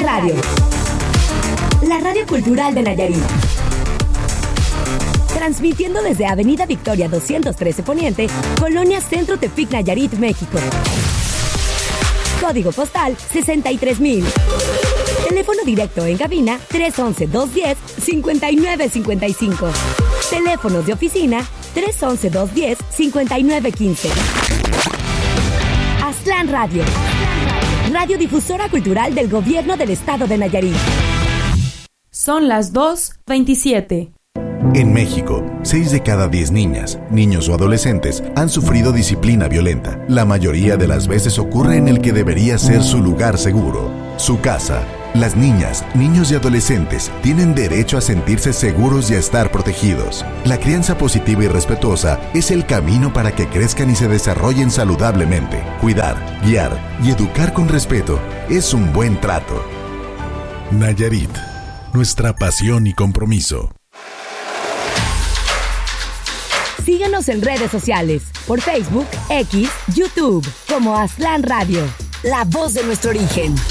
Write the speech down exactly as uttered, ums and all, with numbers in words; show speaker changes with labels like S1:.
S1: Radio. La radio cultural de Nayarit. Transmitiendo desde Avenida Victoria doscientos trece Poniente, Colonia Centro Tepic, Nayarit, México. Código postal sesenta y tres mil. Teléfono directo en cabina tres once, dos diez, cincuenta y nueve cincuenta y cinco. Teléfonos de oficina tres once, dos diez, cincuenta y nueve quince. Aztlán Radio. Radiodifusora cultural del Gobierno del Estado de Nayarit.
S2: Son las dos veintisiete.
S3: En México, seis de cada diez niñas, niños o adolescentes han sufrido disciplina violenta. La mayoría de las veces ocurre en el que debería ser su lugar seguro, su casa. Las niñas, niños y adolescentes tienen derecho a sentirse seguros y a estar protegidos. La crianza positiva y respetuosa es el camino para que crezcan y se desarrollen saludablemente. Cuidar, guiar y educar con respeto es un buen trato. Nayarit, nuestra pasión y compromiso.
S1: Síguenos en redes sociales, por Facebook, X, YouTube, como Aztlán Radio, la voz de nuestro origen.